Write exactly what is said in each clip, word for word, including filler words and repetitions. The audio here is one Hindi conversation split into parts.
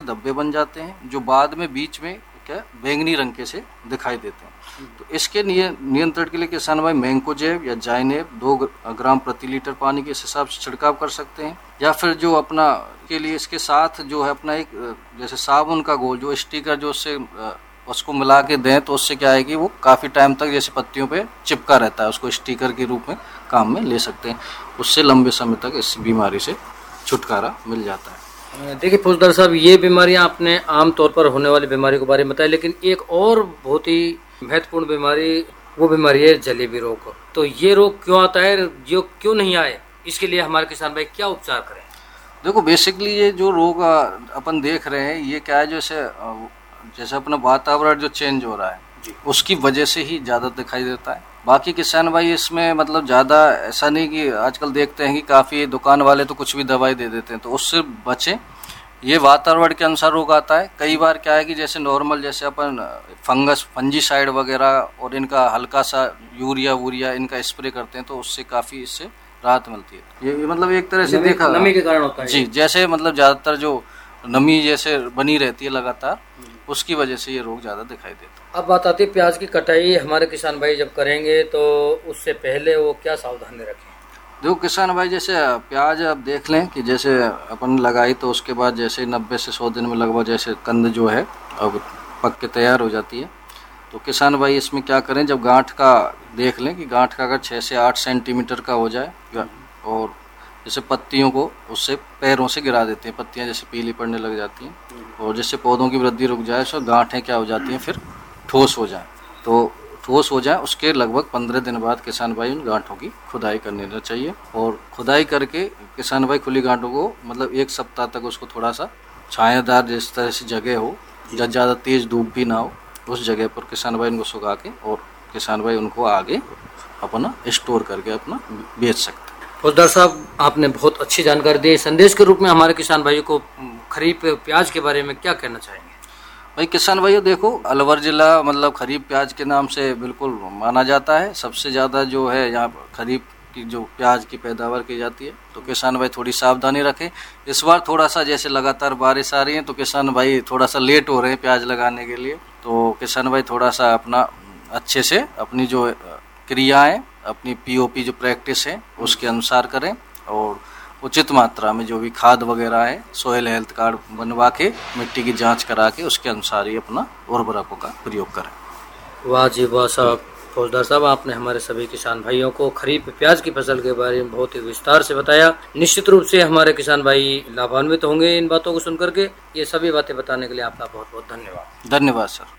धब्बे बन जाते हैं जो बाद में बीच में क्या बैंगनी रंग के से दिखाई देते हैं। तो इसके नियंत्रण के लिए किसान भाई मैंकोजेब या जाइनेब दो ग्राम प्रति लीटर पानी के हिसाब से छिड़काव कर सकते हैं, या फिर जो अपना के लिए इसके साथ जो है अपना एक जैसे साबुन का घोल जो स्टिकर जो उससे उसको मिला के दें तो उससे क्या है कि वो काफ़ी टाइम तक जैसे पत्तियों पे चिपका रहता है, उसको स्टिकर के रूप में काम में ले सकते हैं। उससे लंबे समय तक इस बीमारी से छुटकारा मिल जाता है। देखिए फौजदार साहब, ये बीमारियां आपने आमतौर पर होने वाली बीमारी के बारे में बताया, लेकिन एक और बहुत ही महत्वपूर्ण बीमारी वो बीमारी है जलेबी रोग। तो ये रोग क्यों आता है, जो क्यों नहीं आए, इसके लिए हमारे किसान भाई क्या उपचार करें? देखो बेसिकली ये जो रोग अपन देख रहे हैं ये क्या है, जैसे जैसे अपना वातावरण जो चेंज हो रहा है उसकी वजह से ही ज़्यादा दिखाई देता है। बाकी किसान भाई इसमें मतलब ज़्यादा ऐसा नहीं कि आजकल देखते हैं कि काफ़ी दुकान वाले तो कुछ भी दवाई दे देते हैं, तो उससे बचें। ये वातावरण के अनुसार रोग आता है। कई बार क्या है कि जैसे नॉर्मल जैसे अपन फंगस फंजीसाइड वगैरह और इनका हल्का सा यूरिया वूरिया इनका स्प्रे करते हैं तो उससे काफ़ी इससे राहत मिलती है। ये मतलब एक तरह से देखा नमी के कारण होता है जी, जैसे मतलब ज़्यादातर जो नमी जैसे बनी रहती है लगातार, उसकी वजह से ये रोग ज़्यादा दिखाई देता है। अब बात आती है प्याज की कटाई हमारे किसान भाई जब करेंगे तो उससे पहले वो क्या सावधानी रखें? देखो किसान भाई जैसे प्याज अब देख लें कि जैसे अपन लगाई तो उसके बाद जैसे नब्बे से सौ दिन में लगभग जैसे कंद जो है अब पक के तैयार हो जाती है। तो किसान भाई इसमें क्या करें, जब गांठ का देख लें कि गांठ का अगर छः से आठ सेंटीमीटर का हो जाए और जैसे पत्तियों को उससे पैरों से गिरा देते हैं, पत्तियां जैसे पीली पड़ने लग जाती हैं और जैसे पौधों की वृद्धि रुक जाए तो गांठें क्या हो जाती हैं फिर ठोस हो जाए। तो ठोस हो जाए उसके लगभग पंद्रह दिन बाद किसान भाई उन गांठों की खुदाई करनी चाहिए और खुदाई करके किसान भाई खुली गांठों को मतलब एक सप्ताह तक उसको थोड़ा सा छायादार जिस तरह से जगह हो या ज़्यादा तेज़ धूप भी ना हो उस जगह पर किसान भाई उनको सुखा के और किसान भाई उनको आगे अपना स्टोर करके अपना बेच सकते हैं। फौजदार साहब आपने बहुत अच्छी जानकारी दी। संदेश के रूप में हमारे किसान भाइयों को खरीफ प्याज के बारे में क्या कहना चाहेंगे? भाई किसान भाइयों देखो अलवर जिला मतलब खरीफ प्याज के नाम से बिल्कुल माना जाता है। सबसे ज़्यादा जो है यहाँ खरीफ की जो प्याज की पैदावार की जाती है, तो किसान भाई थोड़ी सावधानी रखें। इस बार थोड़ा सा जैसे लगातार बारिश आ रही है तो किसान भाई थोड़ा सा लेट हो रहे हैं प्याज लगाने के लिए, तो किसान भाई थोड़ा सा अपना अच्छे से अपनी जो क्रियाएं अपनी पीओपी जो प्रैक्टिस है उसके अनुसार करें और उचित मात्रा में जो भी खाद वगैरह है सोयल हेल्थ कार्ड बनवा के मिट्टी की जांच करा के उसके अनुसार ही अपना उर्वरकों का प्रयोग करें। वाह जी वाह साहब, फौजदार साहब आपने हमारे सभी किसान भाइयों को खरीफ प्याज की फसल के बारे में बहुत ही विस्तार से बताया। निश्चित रूप से हमारे किसान भाई लाभान्वित होंगे इन बातों को सुनकर के। ये सभी बातें बताने के लिए आपका बहुत बहुत धन्यवाद। धन्यवाद सर।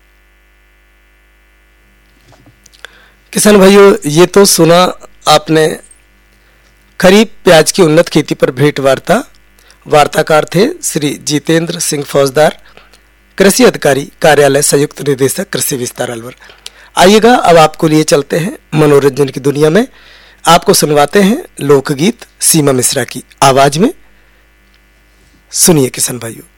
किसान भाइयों, ये तो सुना आपने खरीफ प्याज की उन्नत खेती पर भेंट वार्ता। वार्ताकार थे श्री जितेंद्र सिंह फौजदार, कृषि अधिकारी कार्यालय संयुक्त निदेशक कृषि विस्तार अलवर। आइएगा अब आपको लिए चलते हैं मनोरंजन की दुनिया में। आपको सुनवाते हैं लोकगीत सीमा मिश्रा की आवाज में। सुनिए किसान भाइयों।